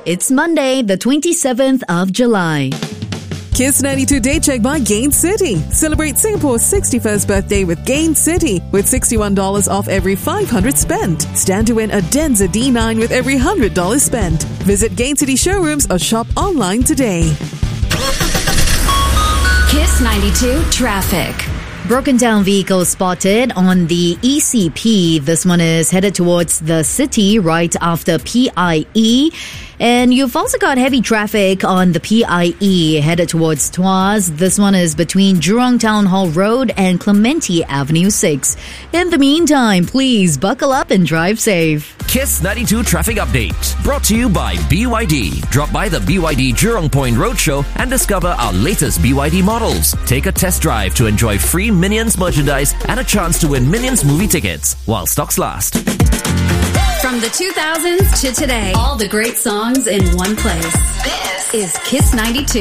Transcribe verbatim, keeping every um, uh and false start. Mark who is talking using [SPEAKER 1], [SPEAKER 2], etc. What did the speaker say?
[SPEAKER 1] It's Monday, the twenty-seventh of July.
[SPEAKER 2] Kiss ninety-two Day Check by Gain City. Celebrate Singapore's sixty-first birthday with Gain City with sixty-one dollars off every five hundred spent. Stand to win a Denza D nine with every one hundred dollars spent. Visit Gain City showrooms or shop online today.
[SPEAKER 3] Kiss ninety-two Traffic.
[SPEAKER 1] Broken down vehicle spotted on the E C P. This one is headed towards the city right after P I E. And you've also got heavy traffic on the P I E headed towards Tuas. This one is between Jurong Town Hall Road and Clementi Avenue six. In the meantime, please buckle up and drive safe.
[SPEAKER 4] Kiss ninety-two Traffic Update. Brought to you by B Y D. Drop by the B Y D Jurong Point Roadshow and discover our latest B Y D models. Take a test drive to enjoy free Minions merchandise and a chance to win Minions movie tickets while stocks last.
[SPEAKER 3] From the two thousands to today, all the great songs in one place. This is Kiss ninety-two.